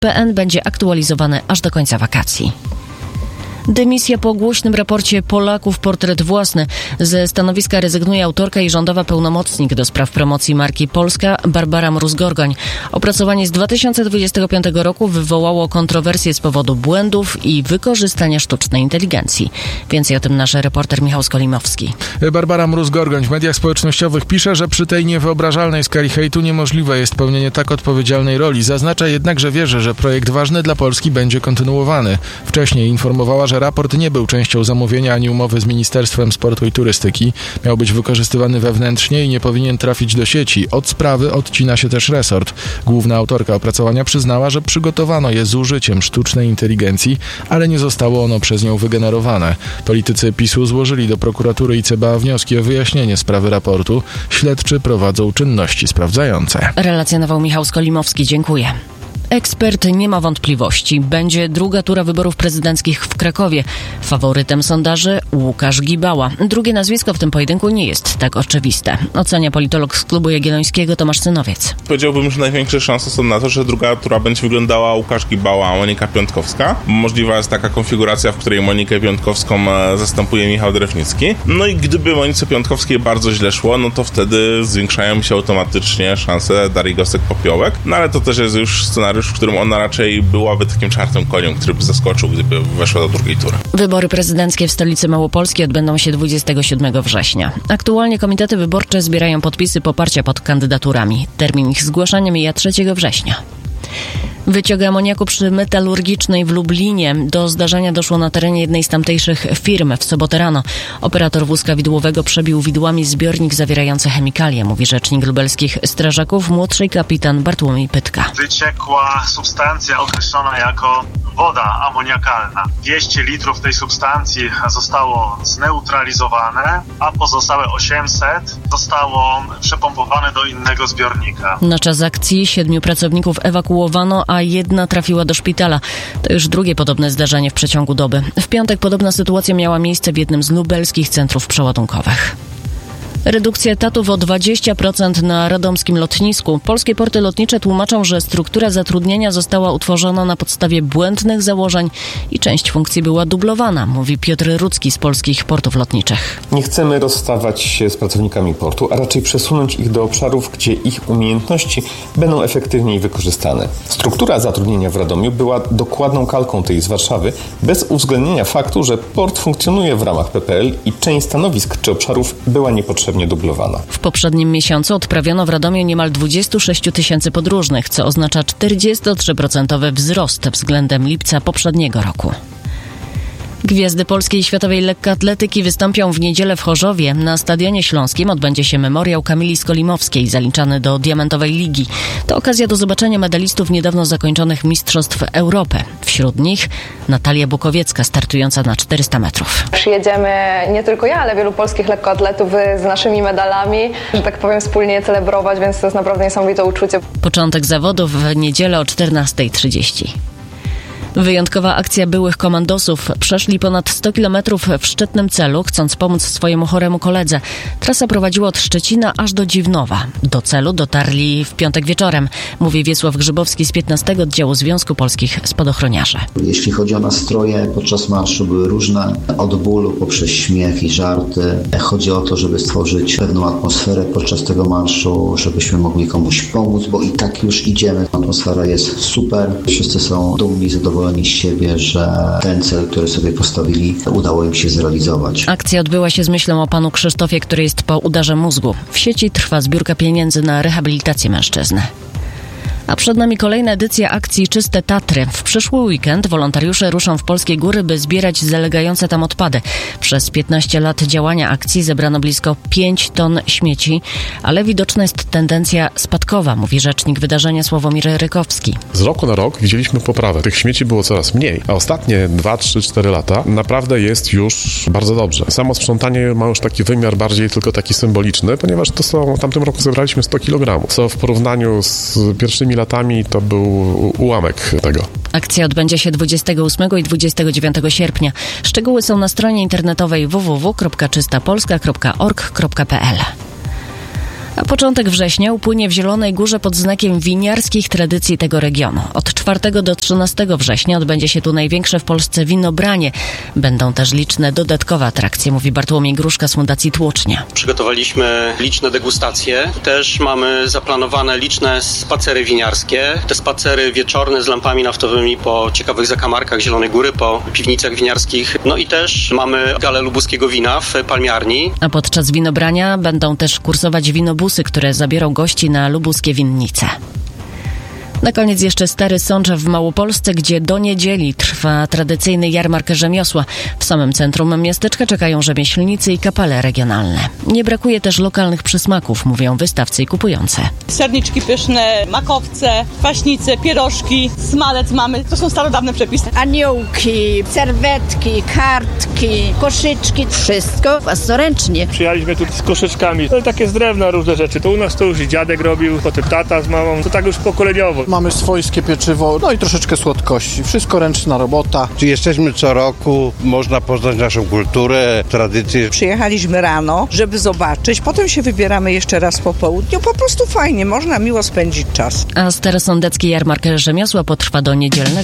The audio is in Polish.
PN będzie aktualizowany aż do końca wakacji. Dymisja po głośnym raporcie Polaków Portret Własny. Ze stanowiska rezygnuje autorka i rządowa pełnomocnik do spraw promocji marki Polska Barbara Mróz-Gorgoń. Opracowanie z 2025 roku wywołało kontrowersje z powodu błędów i wykorzystania sztucznej inteligencji. Więcej o tym nasz reporter Michał Skolimowski. Barbara Mróz-Gorgoń w mediach społecznościowych pisze, że przy tej niewyobrażalnej skali hejtu niemożliwe jest pełnienie tak odpowiedzialnej roli. Zaznacza jednak, że wierzy, że projekt ważny dla Polski będzie kontynuowany. Wcześniej informowała, że raport nie był częścią zamówienia ani umowy z Ministerstwem Sportu i Turystyki. Miał być wykorzystywany wewnętrznie i nie powinien trafić do sieci. Od sprawy odcina się też resort. Główna autorka opracowania przyznała, że przygotowano je z użyciem sztucznej inteligencji, ale nie zostało ono przez nią wygenerowane. Politycy PiS-u złożyli do prokuratury i CBA wnioski o wyjaśnienie sprawy raportu. Śledczy prowadzą czynności sprawdzające. Relacjonował Michał Skolimowski. Dziękuję. Ekspert nie ma wątpliwości. Będzie druga tura wyborów prezydenckich w Krakowie. Faworytem sondaży Łukasz Gibała. Drugie nazwisko w tym pojedynku nie jest tak oczywiste. Ocenia politolog z Klubu Jagiellońskiego Tomasz Cynowiec. Powiedziałbym, że największe szanse są na to, że druga tura będzie wyglądała Łukasz Gibała, a Monika Piątkowska. Możliwa jest taka konfiguracja, w której Monikę Piątkowską zastępuje Michał Drewnicki. No i gdyby Monice Piątkowskiej bardzo źle szło, no to wtedy zwiększają się automatycznie szanse Darii Gosek-Popiołek. No ale to też jest już scenariusz, w którym ona raczej byłaby takim czarnym koniem, który by zaskoczył, gdyby weszła do drugiej tury. Wybory prezydenckie w stolicy Małopolski odbędą się 27 września. Aktualnie komitety wyborcze zbierają podpisy poparcia pod kandydaturami. Termin ich zgłaszania mija 3 września. Wyciąg amoniaku przy metalurgicznej w Lublinie. Do zdarzenia doszło na terenie jednej z tamtejszych firm w sobotę rano. Operator wózka widłowego przebił widłami zbiornik zawierający chemikalie, mówi rzecznik lubelskich strażaków, młodszy kapitan Bartłomiej Pytka. Wyciekła substancja określona jako woda amoniakalna. 200 litrów tej substancji zostało zneutralizowane, a pozostałe 800 zostało przepompowane do innego zbiornika. Na czas akcji 7 pracowników ewakuowano, a 1 trafiła do szpitala. To już drugie podobne zdarzenie w przeciągu doby. W piątek podobna sytuacja miała miejsce w jednym z lubelskich centrów przeładunkowych. Redukcja etatów o 20% na radomskim lotnisku. Polskie porty lotnicze tłumaczą, że struktura zatrudnienia została utworzona na podstawie błędnych założeń i część funkcji była dublowana, mówi Piotr Rudzki z Polskich Portów Lotniczych. Nie chcemy rozstawać się z pracownikami portu, a raczej przesunąć ich do obszarów, gdzie ich umiejętności będą efektywniej wykorzystane. Struktura zatrudnienia w Radomiu była dokładną kalką tej z Warszawy, bez uwzględnienia faktu, że port funkcjonuje w ramach PPL i część stanowisk czy obszarów była niepotrzebna dublowana. W poprzednim miesiącu odprawiono w Radomiu niemal 26 000 podróżnych, co oznacza 43% wzrost względem lipca poprzedniego roku. Gwiazdy polskiej i światowej lekkoatletyki wystąpią w niedzielę w Chorzowie. Na Stadionie Śląskim odbędzie się memoriał Kamili Skolimowskiej, zaliczany do Diamentowej Ligi. To okazja do zobaczenia medalistów niedawno zakończonych Mistrzostw Europy. Wśród nich Natalia Bukowiecka, startująca na 400 metrów. Przyjedziemy nie tylko ja, ale wielu polskich lekkoatletów z naszymi medalami, że tak powiem, wspólnie celebrować, więc to jest naprawdę niesamowite uczucie. Początek zawodów w niedzielę o 14:30. Wyjątkowa akcja byłych komandosów. Przeszli ponad 100 km w szczytnym celu, chcąc pomóc swojemu choremu koledze. Trasa prowadziła od Szczecina aż do Dziwnowa. Do celu dotarli w piątek wieczorem, mówi Wiesław Grzybowski z 15 Oddziału Związku Polskich Spadochroniarzy. Jeśli chodzi o nastroje, podczas marszu były różne, od bólu poprzez śmiech i żarty. Chodzi o to, żeby stworzyć pewną atmosferę podczas tego marszu, żebyśmy mogli komuś pomóc, bo i tak już idziemy. Atmosfera jest super. Wszyscy są dumni, zadowoleni z siebie, że ten cel, który sobie postawili, udało im się zrealizować. Akcja odbyła się z myślą o panu Krzysztofie, który jest po udarze mózgu. W sieci trwa zbiórka pieniędzy na rehabilitację mężczyzny. A przed nami kolejna edycja akcji Czyste Tatry. W przyszły weekend wolontariusze ruszą w polskie góry, by zbierać zalegające tam odpady. Przez 15 lat działania akcji zebrano blisko 5 ton śmieci, ale widoczna jest tendencja spadkowa, mówi rzecznik wydarzenia Sławomir Rykowski. Z roku na rok widzieliśmy poprawę. Tych śmieci było coraz mniej, a ostatnie 2, 3, 4 lata naprawdę jest już bardzo dobrze. Samo sprzątanie ma już taki wymiar bardziej tylko taki symboliczny, ponieważ w tamtym roku zebraliśmy 100 kg, co w porównaniu z pierwszymi latami to był ułamek tego. Akcja odbędzie się 28 i 29 sierpnia. Szczegóły są na stronie internetowej www.czystapolska.org.pl. A początek września upłynie w Zielonej Górze pod znakiem winiarskich tradycji tego regionu. Od 4 do 13 września odbędzie się tu największe w Polsce winobranie. Będą też liczne dodatkowe atrakcje, mówi Bartłomiej Gruszka z Fundacji Tłocznia. Przygotowaliśmy liczne degustacje. Też mamy zaplanowane liczne spacery winiarskie. Te spacery wieczorne z lampami naftowymi po ciekawych zakamarkach Zielonej Góry, po piwnicach winiarskich. No i też mamy galę lubuskiego wina w Palmiarni. A podczas winobrania będą też kursować winobusy, które zabiorą gości na lubuskie winnice. Na koniec jeszcze Stary Sączew w Małopolsce, gdzie do niedzieli trwa tradycyjny jarmark rzemiosła. W samym centrum miasteczka czekają rzemieślnicy i kapele regionalne. Nie brakuje też lokalnych przysmaków, mówią wystawcy i kupujące. Serniczki pyszne, makowce, kwaśnice, pierożki, smalec mamy. To są starodawne przepisy. Aniołki, serwetki, kartki, koszyczki. Wszystko własnoręcznie. Przyjechaliśmy tu z koszyczkami. To takie z drewna różne rzeczy. To u nas to już dziadek robił, potem tata z mamą. To tak już pokoleniowo. Mamy swojskie pieczywo, no i troszeczkę słodkości. Wszystko ręczna robota. Jesteśmy co roku, można poznać naszą kulturę, tradycje. Przyjechaliśmy rano, żeby zobaczyć, potem się wybieramy jeszcze raz po południu. Po prostu fajnie, można miło spędzić czas. A starosądecki jarmark rzemiosła potrwa do niedzielnego